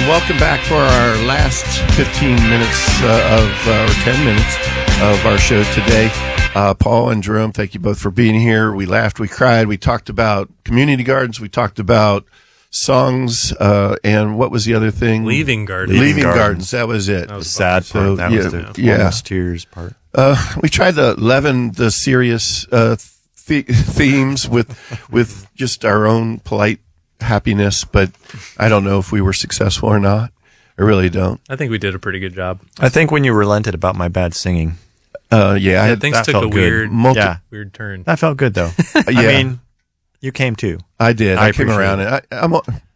welcome back for our last 15 minutes or 10 minutes of our show today. Paul and Jerome, thank you both for being here. We laughed, we cried, we talked about community gardens, we talked about songs, and what was the other thing? Leaving gardens. Leaving gardens, that was it. That was the sad part. That was the almost tears part. We tried to leaven the serious themes with just our own polite happiness, but I don't know if we were successful or not. I really don't. I think we did a pretty good job. I think when you relented about my bad singing. Things took a weird turn. That felt good, though. I mean, you came too. I did. I came around. I'm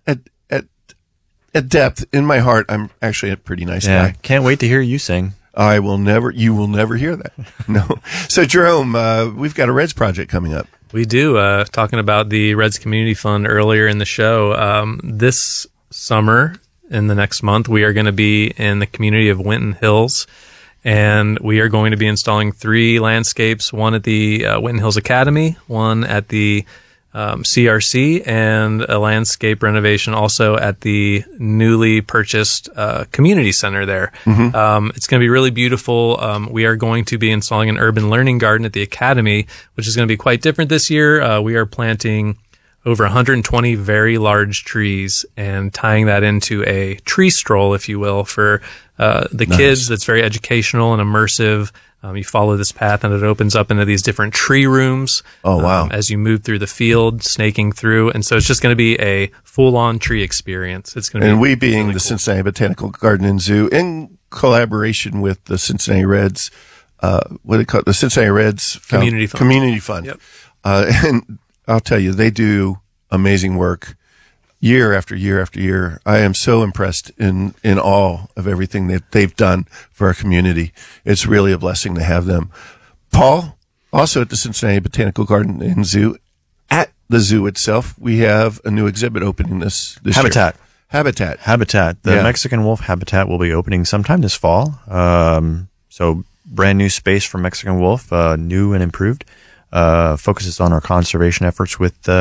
at depth in my heart. I'm actually a pretty nice guy. Can't wait to hear you sing. You will never hear that. No. So, Jerome, we've got a Reds project coming up. We do. Talking about the Reds Community Fund earlier in the show. This summer, in the next month, we are going to be in the community of Winton Hills, and we are going to be installing 3 landscapes, one at the Winton Hills Academy, one at the CRC, and a landscape renovation also at the newly purchased community center there. Mm-hmm. It's going to be really beautiful. We are going to be installing an urban learning garden at the Academy, which is going to be quite different this year. We are planting over 120 very large trees and tying that into a tree stroll, if you will, for the kids. That's very educational and immersive. You follow this path and it opens up into these different tree rooms. Oh, wow. As you move through the field, snaking through. And so it's just going to be a full-on tree experience. It's going to be we being really the cool. Cincinnati Botanical Garden and Zoo, in collaboration with the Cincinnati Reds, what do they call it? The Cincinnati Reds Community Fund. Yep. And I'll tell you, they do amazing work year after year after year. I am so impressed in awe of everything that they've done for our community. It's really a blessing to have them. Paul, also at the Cincinnati Botanical Garden and Zoo, at the zoo itself, we have a new exhibit opening this Habitat. year. Habitat. The Mexican wolf habitat will be opening sometime this fall. So brand new space for Mexican wolf, new and improved. Focuses on our conservation efforts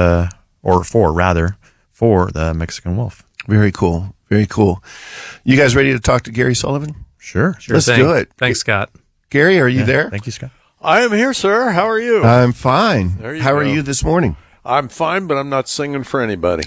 for the Mexican wolf. Very cool. Very cool. You guys ready to talk to Gary Sullivan? Sure. Let's thing. do it. Thanks, Scott. Gary, are you there? Thank you, Scott. I am here, sir. How are you? I'm fine. There you How are go. you this morning? I'm fine, but I'm not singing for anybody.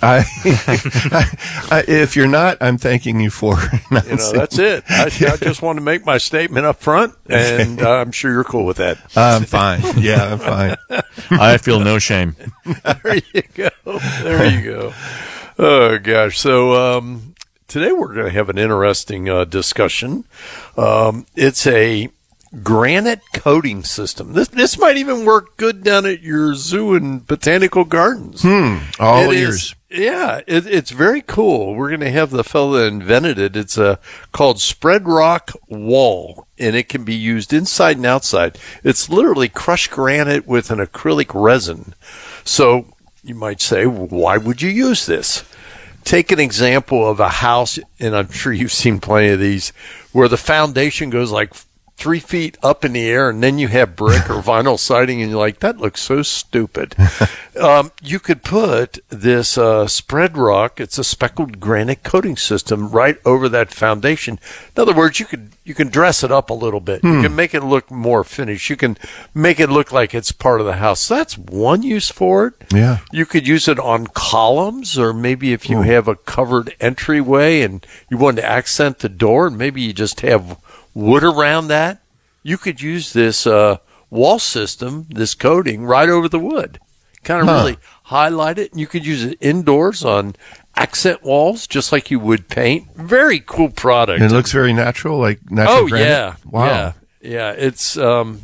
If you're not, I'm thanking you for not singing. That's it. I just want to make my statement up front, and I'm sure you're cool with that. I'm fine. Yeah, I'm fine. I feel no shame. There you go. There you go. Oh, gosh. So today we're going to have an interesting discussion. It's a granite coating system. This might even work good down at your zoo and botanical gardens. All ears. It's very cool. We're going to have the fellow that invented it. It's called Spread Rock Wall, and it can be used inside and outside. It's literally crushed granite with an acrylic resin. So you might say, why would you use this? Take an example of a house, and I'm sure you've seen plenty of these, where the foundation goes like 3 feet up in the air, and then you have brick or vinyl siding, and you're like, that looks so stupid. You could put this spread rock, it's a speckled granite coating system, right over that foundation. In other words, you can dress it up a little bit. You can make it look more finished. You can make it look like it's part of the house. So that's one use for it. Yeah. You could use it on columns, or maybe if you have a covered entryway and you want to accent the door, and maybe you just have wood around that, you could use this wall system, this coating, right over the wood. Kind of really highlight it. And you could use it indoors on accent walls, just like you would paint. Very cool product. And it looks very natural, like natural granite. Yeah. Wow. Yeah. It's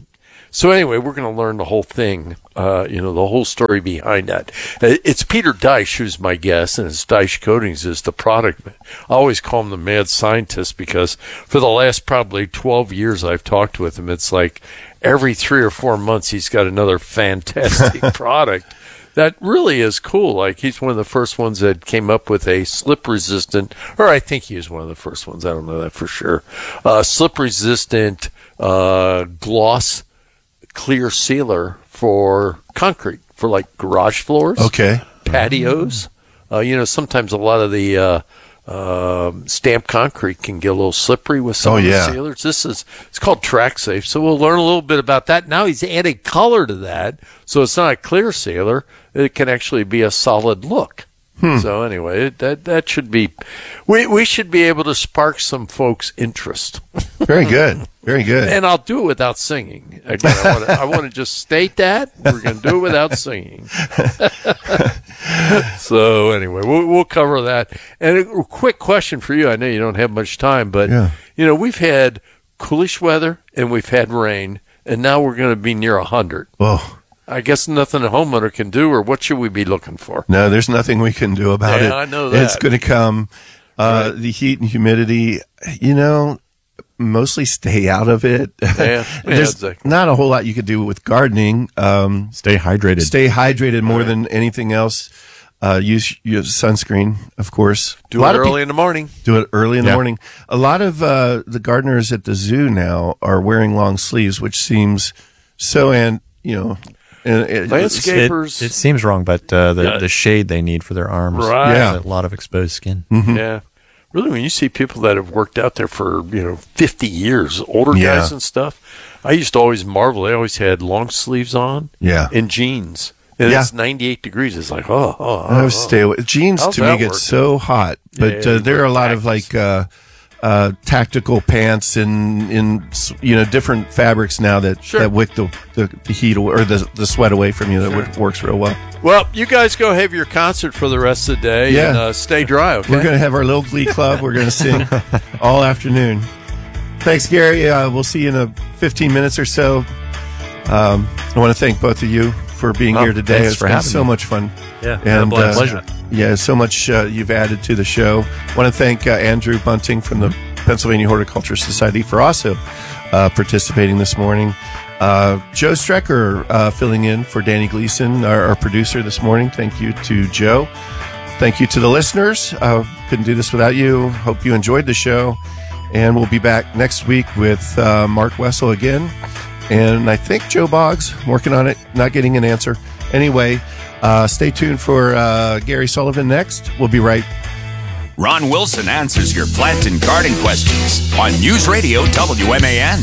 so anyway, we're going to learn the whole thing, the whole story behind that. It's Peter Deich who's my guest, and it's Deich Coatings is the product. I always call him the mad scientist because for the last probably 12 years I've talked with him, it's like every 3 or 4 months he's got another fantastic product that really is cool. Like he's one of the first ones that came up with a slip-resistant, or I think he was one of the first ones, I don't know that for sure, slip-resistant gloss clear sealer for concrete, for like garage floors, Okay. patios. Sometimes a lot of the stamped concrete can get a little slippery with some of the sealers. It's called Track Safe. So we'll learn a little bit about that. Now he's adding color to that, so it's not a clear sealer. It can actually be a solid look. So anyway, that should be, we should be able to spark some folks' interest. Very good. Very good. And I'll do it without singing. Again, I want to just state that we're going to do it without singing. So anyway, we'll cover that. And a quick question for you. I know you don't have much time, but we've had coolish weather and we've had rain, and now we're going to be near 100. Whoa. I guess nothing a homeowner can do, or what should we be looking for? No, there's nothing we can do about it. Yeah, I know that. It's going to come. The heat and humidity, mostly stay out of it. Yeah, There's not a whole lot you could do with gardening. Stay hydrated. Stay hydrated more than anything else. Use sunscreen, of course. Do it early in the morning. Do it early in the morning. A lot of the gardeners at the zoo now are wearing long sleeves, which seems so, landscapers. It seems wrong, but the shade they need for their arms. Right. Yeah. A lot of exposed skin. Mm-hmm. Yeah. Really, when you see people that have worked out there for, 50 years, older guys and stuff, I used to always marvel. They always had long sleeves on and jeans. And it's 98 degrees. It's like, I would stay away. Jeans How's to me that get work? so hot, but there are a lot of tactical pants in different fabrics now that wick the heat or the sweat away from you. That works real well. Well, you guys go have your concert for the rest of the day and stay dry, okay? We're going to have our little glee club. We're going to sing all afternoon. Thanks, Gary. We'll see you in 15 minutes or so. I want to thank both of you for being here today. It's been so much fun. Yeah, and pleasure. Yeah, so much you've added to the show. I want to thank Andrew Bunting from the Pennsylvania Horticulture Society for also participating this morning. Joe Strecker filling in for Danny Gleason, our producer this morning. Thank you to Joe. Thank you to the listeners. Couldn't do this without you. Hope you enjoyed the show. And we'll be back next week with Mark Wessel again. And I think Joe Boggs, working on it, not getting an answer. Anyway, stay tuned for Gary Sullivan next. We'll be right. Ron Wilson answers your plant and garden questions on News Radio WMAN.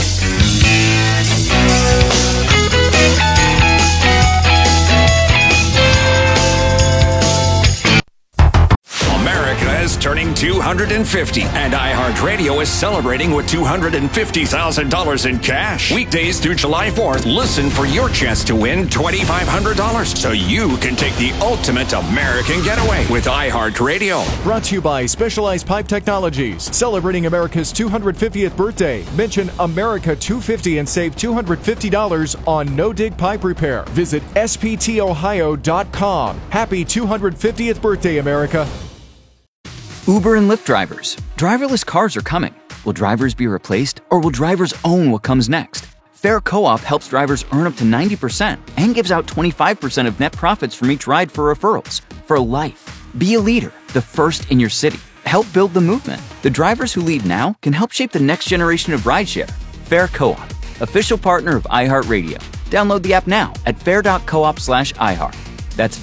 America is turning 250, and iHeartRadio is celebrating with $250,000 in cash. Weekdays through July 4th, listen for your chance to win $2,500 so you can take the ultimate American getaway with iHeartRadio. Brought to you by Specialized Pipe Technologies. Celebrating America's 250th birthday. Mention America 250 and save $250 on no-dig pipe repair. Visit sptohio.com. Happy 250th birthday, America. Uber and Lyft drivers. Driverless cars are coming. Will drivers be replaced, or will drivers own what comes next? Fair Co-op helps drivers earn up to 90% and gives out 25% of net profits from each ride for referrals. For life. Be a leader, the first in your city. Help build the movement. The drivers who lead now can help shape the next generation of rideshare. Fair Co-op, official partner of iHeartRadio. Download the app now at fair.coop/iHeart. That's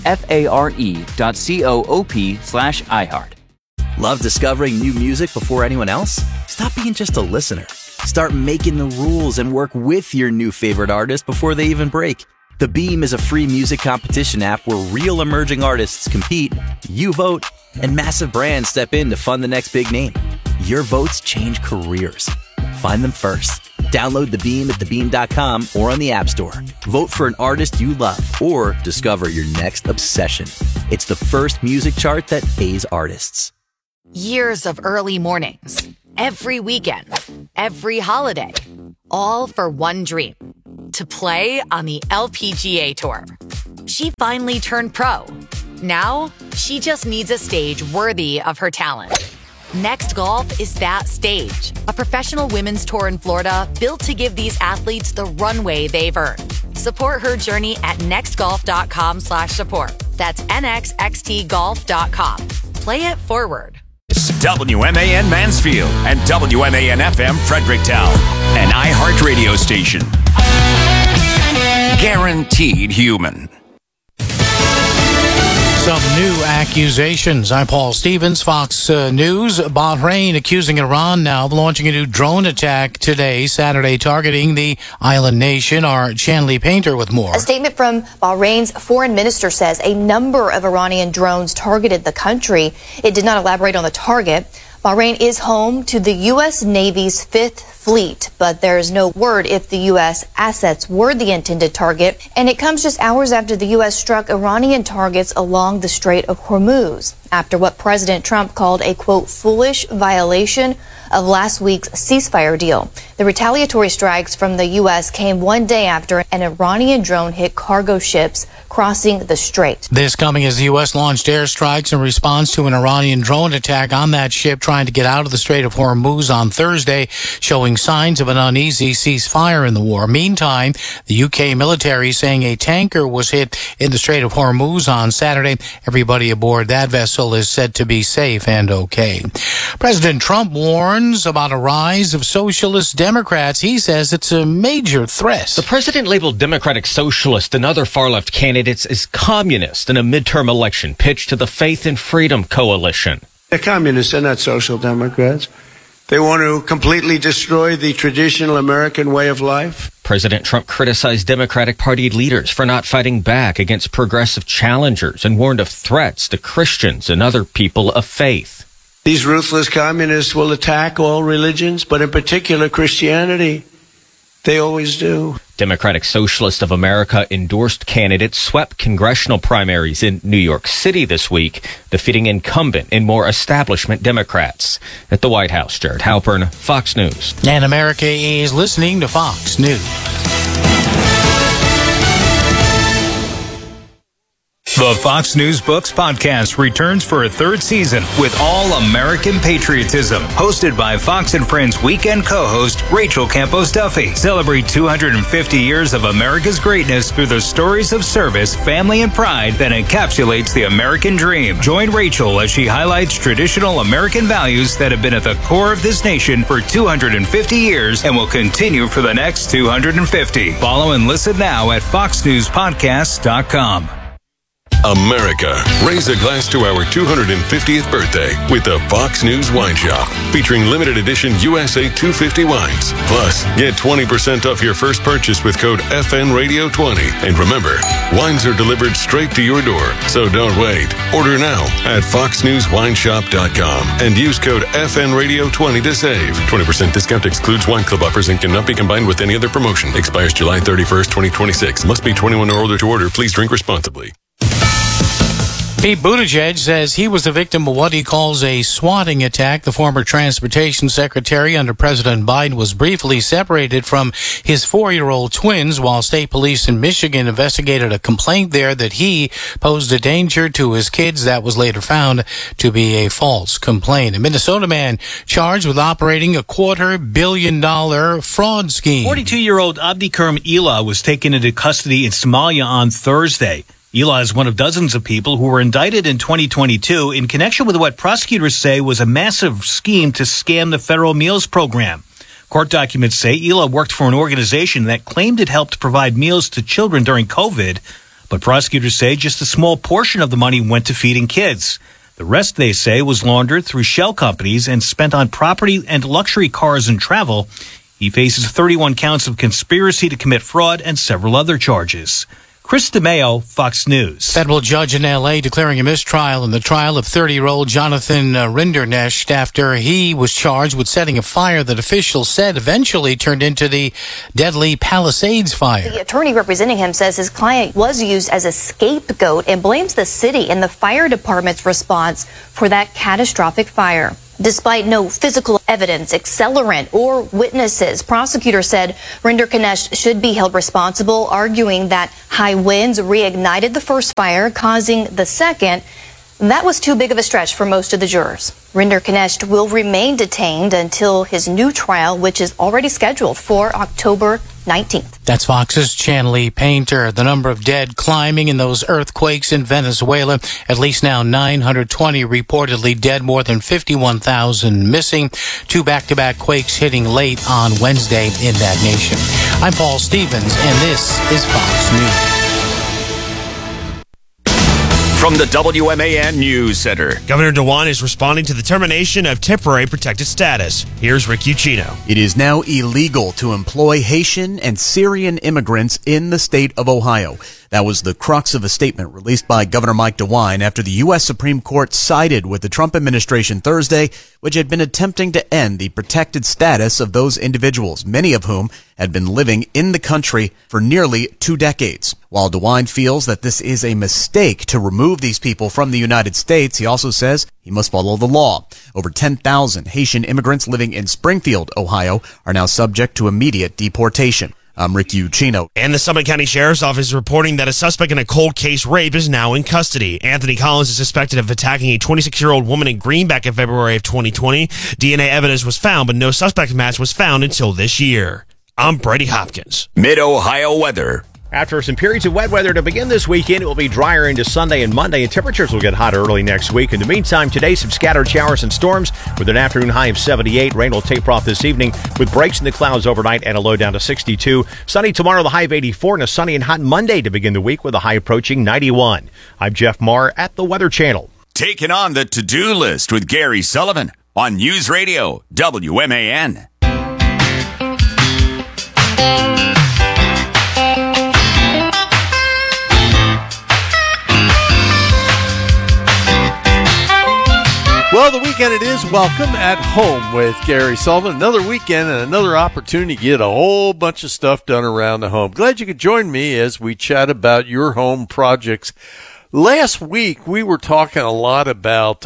FARE.coop/iHeart. Love discovering new music before anyone else? Stop being just a listener. Start making the rules and work with your new favorite artist before they even break. The Beam is a free music competition app where real emerging artists compete, you vote, and massive brands step in to fund the next big name. Your votes change careers. Find them first. Download The Beam at thebeam.com or on the App Store. Vote for an artist you love or discover your next obsession. It's the first music chart that pays artists. Years of early mornings, every weekend, every holiday, all for one dream, to play on the LPGA Tour. She finally turned pro. Now, she just needs a stage worthy of her talent. Next Golf is that stage, a professional women's tour in Florida built to give these athletes the runway they've earned. Support her journey at nextgolf.com/support. That's nxxtgolf.com. Play it forward. WMAN Mansfield and WMAN FM Fredericktown, an iHeart radio station. Guaranteed human. Some new accusations. I'm Paul Stevens, Fox News. Bahrain accusing Iran now of launching a new drone attack today, Saturday, targeting the island nation. Our Chanley Painter with more. A statement from Bahrain's foreign minister says a number of Iranian drones targeted the country. It did not elaborate on the target. Bahrain is home to the U.S. Navy's 5th Fleet, but there's no word if the U.S. assets were the intended target. And it comes just hours after the U.S. struck Iranian targets along the Strait of Hormuz, after what President Trump called a, quote, foolish violation of last week's ceasefire deal. The retaliatory strikes from the U.S. came one day after an Iranian drone hit cargo ships crossing the strait. This coming as the U.S. launched airstrikes in response to an Iranian drone attack on that ship trying to get out of the Strait of Hormuz on Thursday, showing signs of an uneasy ceasefire in the war. Meantime, the UK military saying a tanker was hit in the Strait of Hormuz on Saturday. Everybody aboard that vessel is said to be safe and okay. President Trump warns about a rise of socialist Democrats. He says it's a major threat. The president labeled Democratic Socialist and other far-left candidates as communist in a midterm election pitch to the Faith and Freedom Coalition. They're communists. They're not social democrats. They want to completely destroy the traditional American way of life. President Trump criticized Democratic Party leaders for not fighting back against progressive challengers and warned of threats to Christians and other people of faith. These ruthless communists will attack all religions, but in particular Christianity. They always do. Democratic Socialist of America endorsed candidates swept congressional primaries in New York City this week, defeating incumbent and more establishment Democrats. At the White House, Jared Halpern, Fox News. And America is listening to Fox News. The Fox News Books podcast returns for a third season with all-American patriotism. Hosted by Fox and Friends weekend co-host Rachel Campos Duffy. Celebrate 250 years of America's greatness through the stories of service, family, and pride that encapsulates the American dream. Join Rachel as she highlights traditional American values that have been at the core of this nation for 250 years and will continue for the next 250. Follow and listen now at foxnewspodcast.com. America, raise a glass to our 250th birthday with the Fox News Wine Shop, featuring limited edition USA 250 wines. Plus, get 20% off your first purchase with code FNRadio20. And remember, wines are delivered straight to your door, so don't wait. Order now at foxnewswineshop.com and use code FNRadio20 to save. 20% discount excludes wine club offers and cannot be combined with any other promotion. Expires July 31st, 2026. Must be 21 or older to order. Please drink responsibly. Pete Buttigieg says he was the victim of what he calls a swatting attack. The former transportation secretary under President Biden was briefly separated from his 4-year-old twins while state police in Michigan investigated a complaint there that he posed a danger to his kids. That was later found to be a false complaint. A Minnesota man charged with operating a $250 million fraud scheme. 42-year-old Abdikerm Ela was taken into custody in Somalia on Thursday. Ela is one of dozens of people who were indicted in 2022 in connection with what prosecutors say was a massive scheme to scam the federal meals program. Court documents say Ela worked for an organization that claimed it helped provide meals to children during COVID, but prosecutors say just a small portion of the money went to feeding kids. The rest, they say, was laundered through shell companies and spent on property and luxury cars and travel. He faces 31 counts of conspiracy to commit fraud and several other charges. Chris DeMeo, Fox News. Federal judge in L.A. declaring a mistrial in the trial of 30-year-old Jonathan Rinderknecht after he was charged with setting a fire that officials said eventually turned into the deadly Palisades fire. The attorney representing him says his client was used as a scapegoat and blames the city and the fire department's response for that catastrophic fire. Despite no physical evidence, accelerant, or witnesses, prosecutors said Rinderknecht should be held responsible, arguing that high winds reignited the first fire, causing the second. That was too big of a stretch for most of the jurors. Rinderknecht will remain detained until his new trial, which is already scheduled for October 19th. That's Fox's Chanley Painter. The number of dead climbing in those earthquakes in Venezuela. At least now 920 reportedly dead, more than 51,000 missing. 2 back-to-back quakes hitting late on Wednesday in that nation. I'm Paul Stevens, and this is Fox News. From the WMAN News Center. Governor DeWine is responding to the termination of temporary protected status. Here's Rick Ucchino. It is now illegal to employ Haitian and Syrian immigrants in the state of Ohio. That was the crux of a statement released by Governor Mike DeWine after the U.S. Supreme Court sided with the Trump administration Thursday, which had been attempting to end the protected status of those individuals, many of whom had been living in the country for nearly 2 decades. While DeWine feels that this is a mistake to remove these people from the United States, he also says he must follow the law. Over 10,000 Haitian immigrants living in Springfield, Ohio, are now subject to immediate deportation. I'm Rick Ucchino. And the Summit County Sheriff's Office is reporting that a suspect in a cold case rape is now in custody. Anthony Collins is suspected of attacking a 26-year-old woman in Greenback in February of 2020. DNA evidence was found, but no suspect match was found until this year. I'm Brady Hopkins. Mid-Ohio weather. After some periods of wet weather to begin this weekend, it will be drier into Sunday and Monday, and temperatures will get hotter early next week. In the meantime, today, some scattered showers and storms with an afternoon high of 78. Rain will taper off this evening with breaks in the clouds overnight and a low down to 62. Sunny tomorrow, the high of 84, and a sunny and hot Monday to begin the week with a high approaching 91. I'm Jeff Marr at the Weather Channel. Taking on the to-do list with Gary Sullivan on News Radio WMAN. Well, the weekend it is. Welcome at Home with Gary Sullivan. Another weekend and another opportunity to get a whole bunch of stuff done around the home. Glad you could join me as we chat about your home projects. Last week, we were talking a lot about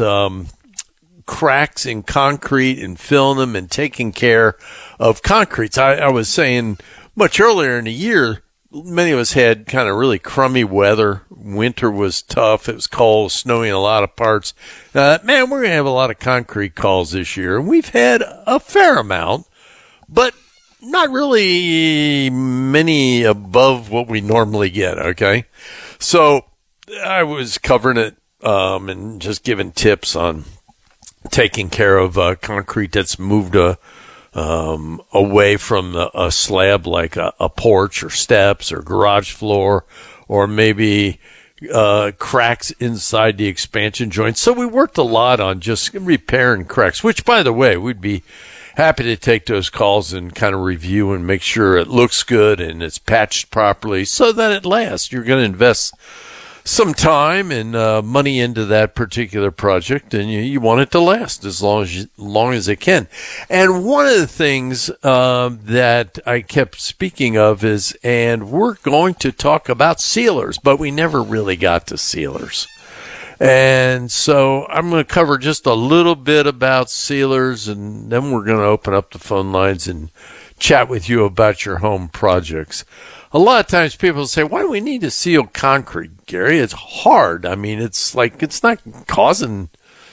cracks in concrete and filling them and taking care of concretes. I was saying much earlier in the year, many of us had kind of really crummy weather. Winter was tough. It was cold, snowing in a lot of parts. Man, we're going to have a lot of concrete calls this year. And we've had a fair amount, but not really many above what we normally get, okay? So I was covering it and just giving tips on taking care of concrete that's moved away from a slab like a porch or steps or garage floor, or maybe cracks inside the expansion joints. So we worked a lot on just repairing cracks, which, by the way, we'd be happy to take those calls and kind of review and make sure it looks good and it's patched properly so that it lasts. You're going to invest some time and money into that particular project, and you want it to last as long as it can. And one of the things that I kept speaking of is, and we're going to talk about sealers, but we never really got to sealers. And so I'm going to cover just a little bit about sealers, and then we're going to open up the phone lines and chat with you about your home projects. A lot of times people say, why do we need to seal concrete, Gary? It's hard. I mean, it's like, it's not causing,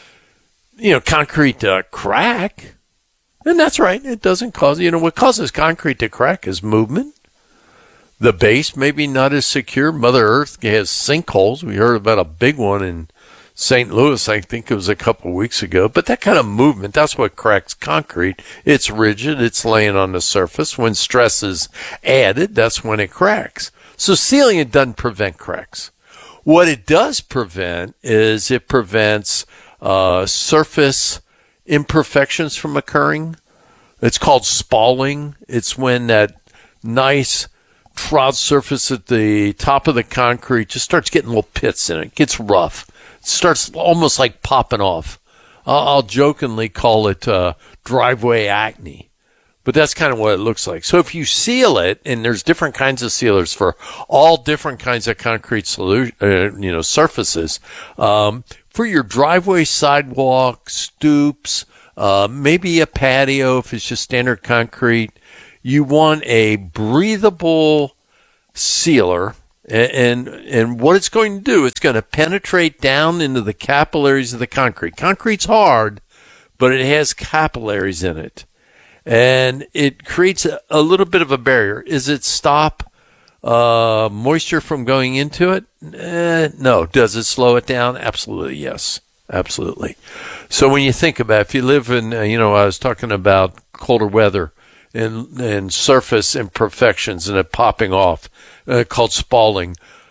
concrete to crack. And that's right. It doesn't cause, what causes concrete to crack is movement. The base may be not as secure. Mother Earth has sinkholes. We heard about a big one in St. Louis, I think it was a couple of weeks ago. But that kind of movement, that's what cracks concrete. It's rigid. It's laying on the surface. When stress is added, that's when it cracks. So sealing it doesn't prevent cracks. What it does prevent is it prevents surface imperfections from occurring. It's called spalling. It's when that nice trod surface at the top of the concrete just starts getting little pits in it. It gets rough. It starts almost like popping off. I'll jokingly call it driveway acne, but that's kind of what it looks like. So if you seal it, and there's different kinds of sealers for all different kinds of concrete surfaces, for your driveway, sidewalk, stoops, maybe a patio if it's just standard concrete, you want a breathable sealer. And what it's going to do, it's going to penetrate down into the capillaries of the concrete. Concrete's hard, but it has capillaries in it. And it creates a little bit of a barrier. Does it stop moisture from going into it? No. Does it slow it down? Absolutely, yes. Absolutely. So when you think about it, if you live in, I was talking about colder weather and surface imperfections and it popping off, called spalling.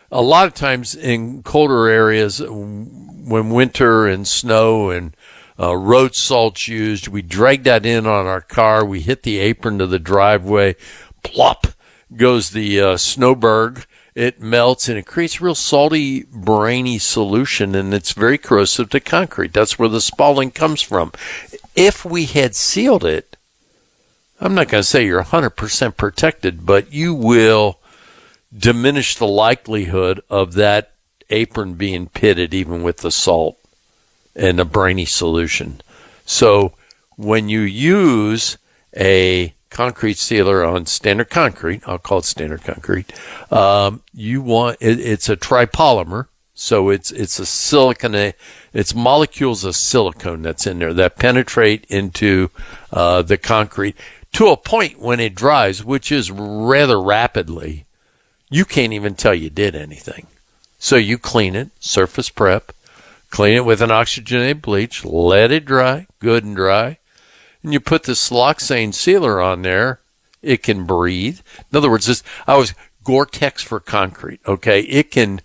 a lot of times in colder areas, when winter and snow and road salt's used, we drag that in on our car. We hit the apron to the driveway. Plop goes the snowberg. It melts, and it creates real salty, briny solution, and it's very corrosive to concrete. That's where the spalling comes from. If we had sealed it, I'm not going to say you're 100% protected, but you will diminish the likelihood of that apron being pitted even with the salt and the briny solution. So when you use a concrete sealer on standard concrete, I'll call it standard concrete, you want it's a tripolymer, so it's a silicone, it's molecules of silicone that's in there that penetrate into the concrete to a point when it dries, which is rather rapidly. You can't even tell you did anything. So you clean it, surface prep, clean it with an oxygenated bleach, let it dry, good and dry, and you put the siloxane sealer on there. It can breathe. In other words, I was Gore-Tex for concrete, okay? It can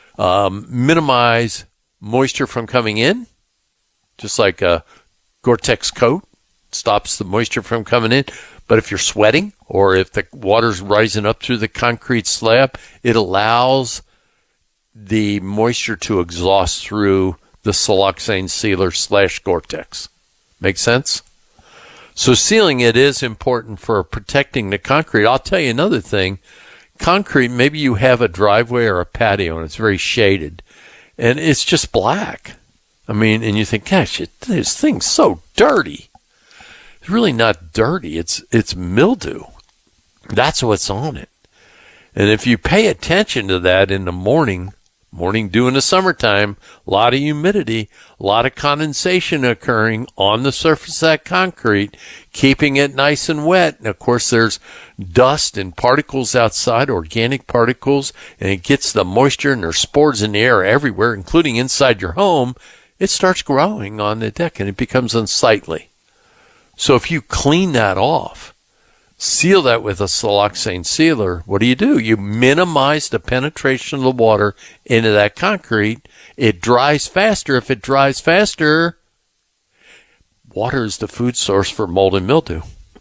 minimize moisture from coming in, just like a Gore-Tex coat stops the moisture from coming in. But if you're sweating or if the water's rising up through the concrete slab, it allows the moisture to exhaust through the siloxane sealer / Gore-Tex. Make sense? So sealing it is important for protecting the concrete. I'll tell you another thing. Concrete, maybe you have a driveway or a patio and it's very shaded and it's just black. I mean, and you think, gosh, this thing's so dirty. It's really not dirty. It's mildew. That's what's on it. And if you pay attention to that in the morning dew in the summertime, a lot of humidity, a lot of condensation occurring on the surface of that concrete, keeping it nice and wet. And of course, there's dust and particles outside, organic particles, and it gets the moisture and there's spores in the air everywhere, including inside your home. It starts growing on the deck and it becomes unsightly. So if you clean that off, seal that with a siloxane sealer, what do? You minimize the penetration of the water into that concrete. It dries faster. If it dries faster, water is the food source for mold and mildew.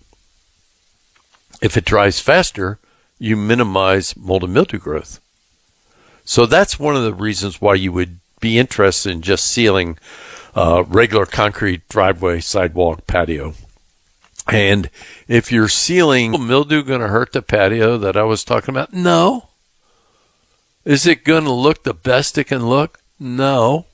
If it dries faster, you minimize mold and mildew growth. So that's one of the reasons why you would be interested in just sealing regular concrete driveway, sidewalk, patio. And if you're sealing, is mildew going to hurt the patio that I was talking about? No. Is it going to look the best it can look? No.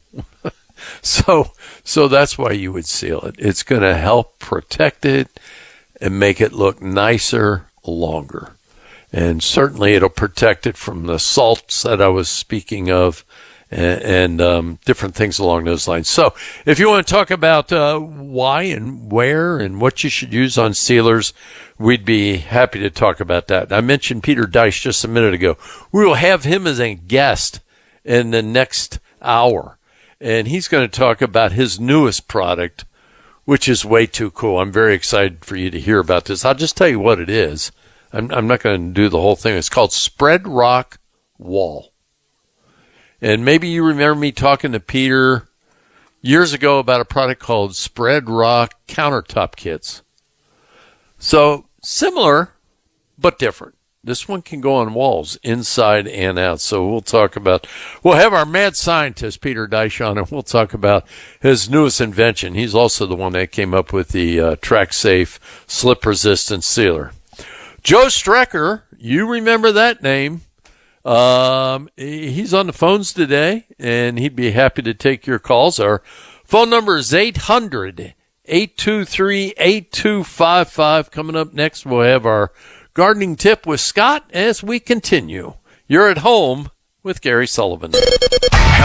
So that's why you would seal it. It's going to help protect it and make it look nicer longer. And certainly it'll protect it from the salts that I was speaking of and different things along those lines. So if you want to talk about why and where and what you should use on sealers, we'd be happy to talk about that. I mentioned Peter Deich just a minute ago. We will have him as a guest in the next hour, and he's going to talk about his newest product, which is way too cool. I'm very excited for you to hear about this. I'll just tell you what it is. I'm not going to do the whole thing. It's called Spread Rock Wall. And maybe you remember me talking to Peter years ago about a product called Spread Rock Countertop Kits. So similar, but different. This one can go on walls inside and out. So we'll have our mad scientist, Peter Deich, on, and we'll talk about his newest invention. He's also the one that came up with the Track Safe slip resistant sealer. Joe Strecker, you remember that name. He's on the phones today, and he'd be happy to take your calls. Our phone number is 800-823-8255. Coming up next, we'll have our gardening tip with Scott as we continue. You're at home with Gary Sullivan.